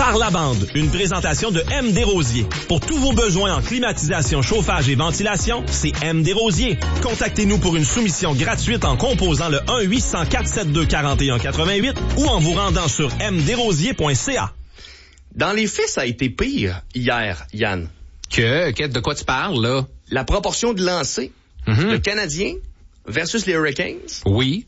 Par la bande, une présentation de M. Desrosiers. Pour tous vos besoins en climatisation, chauffage et ventilation, c'est M. Desrosiers. Contactez-nous pour une soumission gratuite en composant le 1-800-472-4188 ou en vous rendant sur mdesrosiers.ca. Dans les faits, ça a été pire hier, Yann. De quoi tu parles, là? La proportion de lancers. Le Canadien versus les Hurricanes. Oui.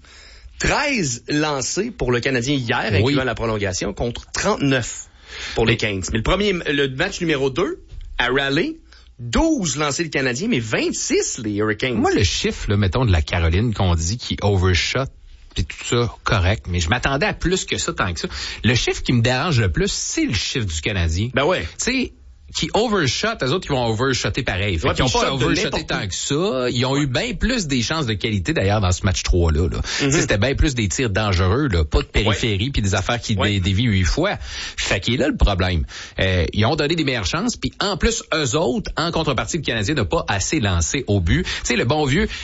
13 lancés pour le Canadien hier, incluant la prolongation, contre 39 pour les Canes. Mais le match numéro 2, à Raleigh, 12 lancés le Canadien, mais 26 les Hurricanes. Moi, le chiffre, là, mettons, de la Caroline qu'on dit qui overshot, puis tout ça, correct, mais je m'attendais à plus que ça, tant que ça. Le chiffre qui me dérange le plus, c'est le chiffre du Canadien. Ben ouais. Tu sais, qui overshot, eux autres qui vont overshotter pareil. Fait qu'ils ont pas overshoté tant que ça. Ils ont eu bien plus des chances de qualité d'ailleurs dans ce match 3-là. Là. C'était bien plus des tirs dangereux, là, pas de périphérie puis des affaires qui dévient 8 fois. Fait qu'il est là le problème. Ils ont donné des meilleures chances puis en plus eux autres, en contrepartie, le Canadien n'a pas assez lancé au but. Tu sais, le bon vieux,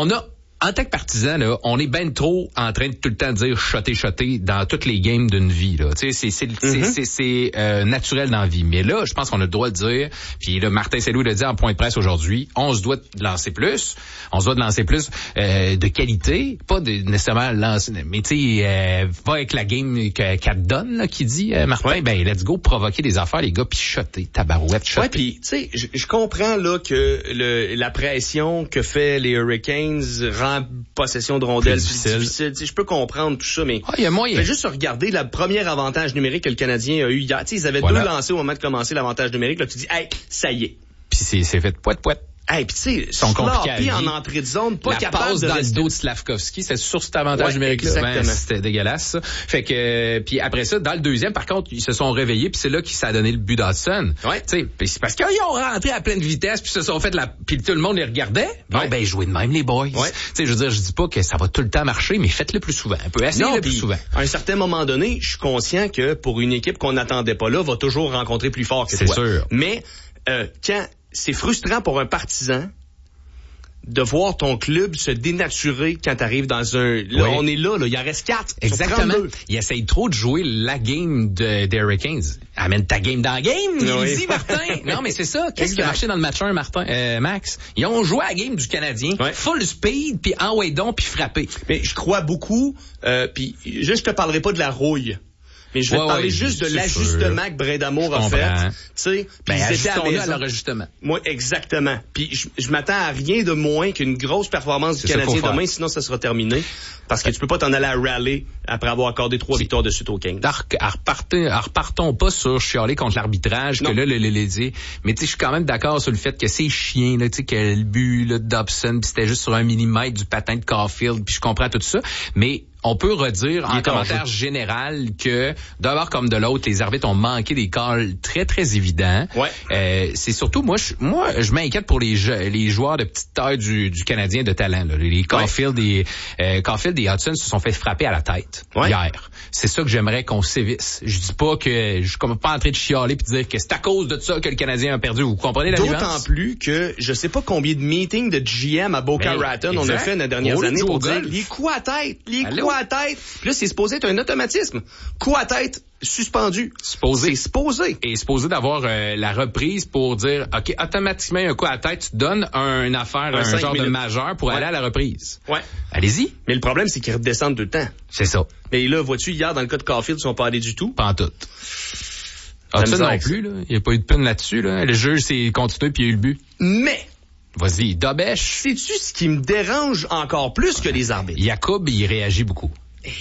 en tant que partisan, là, on est ben trop en train de tout le temps dire shotter dans toutes les games d'une vie, là. Tu sais, c'est naturel dans la vie. Mais là, je pense qu'on a le droit de dire, puis là, Martin Saint-Louis l'a dit en point de presse aujourd'hui, on se doit de lancer plus. On se doit de lancer plus de qualité, pas de nécessairement lancer, mais tu sais, va avec la game qu'elle te donne, là, qui dit, Martin, ben, let's go, provoquer des affaires, les gars, puis shotter, tabarouette, shotter. Ouais, puis tu sais, je comprends, là, que la pression que fait les Hurricanes rend possession de rondelles plus difficile. Je peux comprendre tout ça, mais il y a moyen. Fais juste regarder le premier avantage numérique que le Canadien a eu hier. T'sais, ils avaient 2 lancés au moment de commencer l'avantage numérique. Là, tu dis, hey, ça y est. Puis c'est fait poète. Hey, pis tu sais, Slorpy en entrée de zone, pas capable passe de dans rester... le dos de Slavkovski, c'est sur cet avantage numérique-là. Exactement. C'était dégueulasse, ça. Fait que, puis après ça, dans le deuxième, par contre, ils se sont réveillés, puis c'est là qu'ils s'est donné le but d'Hudson. Ouais. Tu sais, c'est parce qu'ils ont rentré à pleine vitesse, puis se sont fait puis tout le monde les regardait. Bon, ben, jouez de même, les boys. Ouais. Tu sais, je veux dire, je dis pas que ça va tout le temps marcher, mais faites-le plus souvent. Un peu, essayez-le plus souvent. À un certain moment donné, je suis conscient que pour une équipe qu'on n'attendait pas là, va toujours rencontrer plus fort que toi. C'est sûr. Mais, quand c'est frustrant pour un partisan, de voir ton club se dénaturer quand t'arrives dans un... Là, on est là, il en reste 4. Exactement. Ils essayent trop de jouer la game des Hurricanes. Amène ta game dans la game, il dit, Martin. Non, mais c'est ça. Qu'est-ce qui a marché dans le match 1, Max? Ils ont joué à la game du Canadien, full speed, puis en way down, puis frappé. Mais je crois beaucoup, puis je te parlerai pas de la rouille. Mais je vais te parler juste de l'ajustement que Brindamour a fait. Tu sais, ben, ils étaient à leur ajustement. Moi, exactement. Puis je m'attends à rien de moins qu'une grosse performance du Canadien demain, sinon ça sera terminé. Parce que tu peux pas t'en aller à Raleigh après avoir accordé 3 victoires de suite aux Kings. Repartons pas sur chialer contre l'arbitrage, que là, mais tu sais, je suis quand même d'accord sur le fait que c'est chien, là, tu sais, que le but, là, de Dobson, pis c'était juste sur 1 millimètre du patin de Caulfield, puis je comprends tout ça. Mais on peut redire en commentaire général que d'un bord comme de l'autre, les arbitres ont manqué des calls très, très évidents. Ouais. C'est surtout, moi, je m'inquiète pour les joueurs de petite taille du Canadien de talent, là. Les Caulfield et Hudson se sont fait frapper à la tête hier. C'est ça que j'aimerais qu'on sévisse. Je dis pas que je suis pas en train de chialer puis de dire que c'est à cause de ça que le Canadien a perdu. Vous comprenez la nuance? D'autant plus que je sais pas combien de meetings de GM à Boca Raton on a fait dans les dernières années pour dire les coups à tête, coups à tête. Puis là, c'est supposé être un automatisme. Coup à tête, suspendu. C'est supposé. Et supposé d'avoir la reprise pour dire, OK, automatiquement, un coup à tête, tu donnes une affaire, un genre de majeur pour aller à la reprise. Ouais. Allez-y. Mais le problème, c'est qu'ils redescendent tout le temps. C'est ça. Et là, vois-tu, hier, dans le cas de Caulfield, ils sont pas allés du tout. Pas en tout. Ça non plus, là. Il n'y a pas eu de peine là-dessus, là. Le jeu, c'est continué puis il y a eu le but. Mais, vas-y, Dobèche. Sais-tu ce qui me dérange encore plus que les arbitres? Jacob, il réagit beaucoup.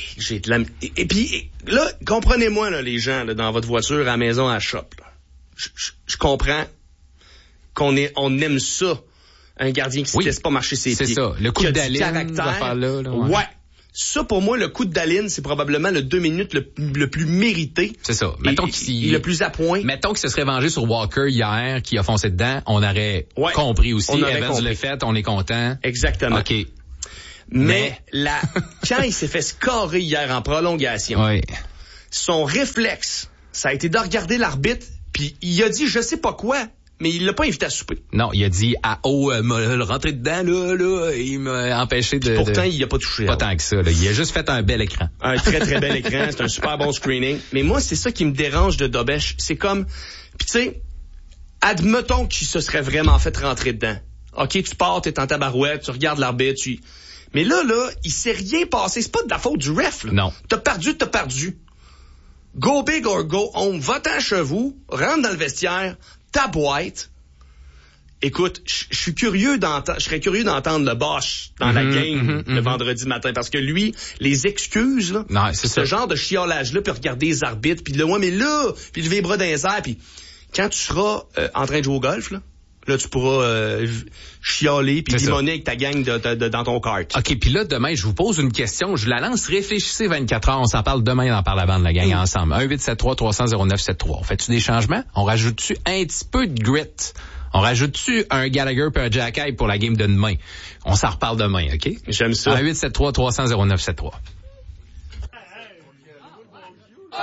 Et puis, là, comprenez-moi, là, les gens, là, dans votre voiture, à la maison, à la shop, là. Je comprends qu'on aime ça. Un gardien qui se laisse pas marcher ses pieds. C'est ça. Le coup de Daline, ouais. Ça, pour moi, le coup de Daline, c'est probablement le 2 minutes le plus mérité. C'est ça. Mettons le plus à point. Mettons qu'il se serait vengé sur Walker hier, qui a foncé dedans, on aurait compris aussi. Evans le fait, on est content. Exactement. OK. Mais quand il s'est fait scorer hier en prolongation, son réflexe, ça a été de regarder l'arbitre, puis il a dit je sais pas quoi, mais il l'a pas invité à souper. Non, il a dit le rentrer dedans, là, il m'a empêché de... Pourtant, il a pas touché. Pas tant que ça, là. Il a juste fait un bel écran. Un très, très bel écran. C'est un super bon screening. Mais moi, c'est ça qui me dérange de Dobeš. C'est comme... Puis tu sais, admettons qu'il se serait vraiment fait rentrer dedans. OK, tu pars, t'es en tabarouette, tu regardes l'arbitre, Mais là, il s'est rien passé. C'est pas de la faute du ref, là. Non. T'as perdu. Go big or go home. Va-t'en chez vous, rentre dans le vestiaire, ta boîte. Écoute, je serais curieux d'entendre le Bosch dans la game le vendredi matin, parce que lui, les excuses, là, non, c'est ce genre de chiolage-là, puis regarder les arbitres, puis puis lever les bras dans les airs, puis quand tu seras en train de jouer au golf, là tu pourras chialer puis limoner avec ta gang dans ton kart. OK, puis là, demain, je vous pose une question. Je la lance. Réfléchissez 24 heures. On s'en parle demain, on en parle avant de la gang ensemble. 1-873-300-0973. On fait-tu des changements? On rajoute-tu un petit peu de grit? On rajoute-tu un Gallagher puis un Jack Hyde pour la game de demain? On s'en reparle demain, OK? J'aime ça. 1-873-300-0973.